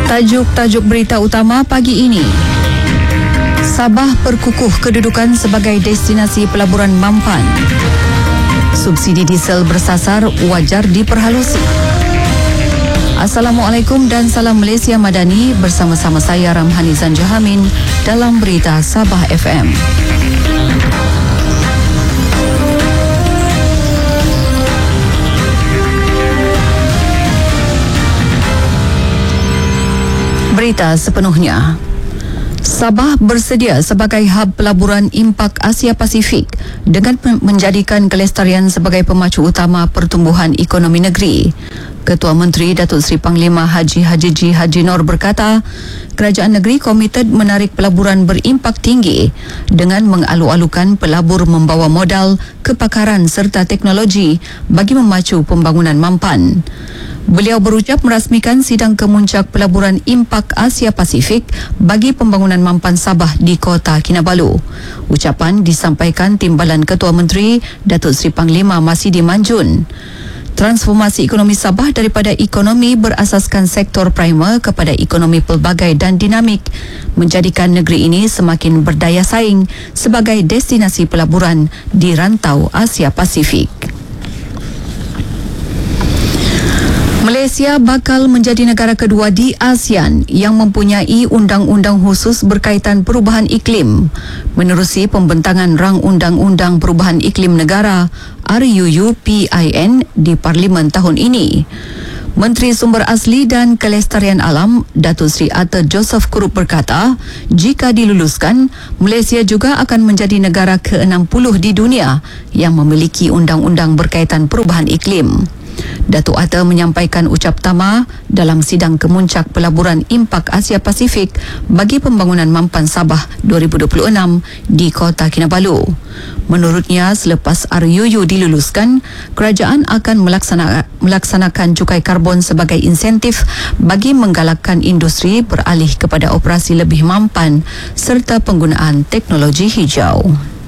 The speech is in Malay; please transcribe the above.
Tajuk-tajuk berita utama pagi ini. Sabah perkukuh kedudukan sebagai destinasi pelaburan mampan. Subsidi diesel bersasar wajar diperhalusi. Assalamualaikum dan salam Malaysia Madani, bersama-sama saya Ramhani Zanjahamin dalam berita Sabah FM. Berita sepenuhnya. Sabah bersedia sebagai hub pelaburan impak Asia Pasifik dengan menjadikan kelestarian sebagai pemacu utama pertumbuhan ekonomi negeri. Ketua Menteri Datuk Seri Panglima Haji Haji Noor berkata, kerajaan negeri komited menarik pelaburan berimpak tinggi dengan mengalu-alukan pelabur membawa modal, kepakaran serta teknologi bagi memacu pembangunan mampan. Beliau berucap merasmikan sidang kemuncak pelaburan impak Asia Pasifik bagi pembangunan mampan Sabah di Kota Kinabalu. Ucapan disampaikan Timbalan Ketua Menteri Datuk Seri Panglima Masidi Manjun. Transformasi ekonomi Sabah daripada ekonomi berasaskan sektor primer kepada ekonomi pelbagai dan dinamik menjadikan negeri ini semakin berdaya saing sebagai destinasi pelaburan di rantau Asia Pasifik. Malaysia bakal menjadi negara kedua di ASEAN yang mempunyai undang-undang khusus berkaitan perubahan iklim menerusi pembentangan Rang Undang-Undang Perubahan Iklim Negara RUU-PIN di Parlimen tahun ini. Menteri Sumber Asli dan Kelestarian Alam Datuk Seri Arthur Joseph Kurup berkata, jika diluluskan, Malaysia juga akan menjadi negara ke-60 di dunia yang memiliki undang-undang berkaitan perubahan iklim. Datuk Arthur menyampaikan ucap tama dalam sidang kemuncak pelaburan impak Asia Pasifik bagi pembangunan mampan Sabah 2026 di Kota Kinabalu. Menurutnya, selepas RUU diluluskan, kerajaan akan melaksanakan cukai karbon sebagai insentif bagi menggalakkan industri beralih kepada operasi lebih mampan serta penggunaan teknologi hijau.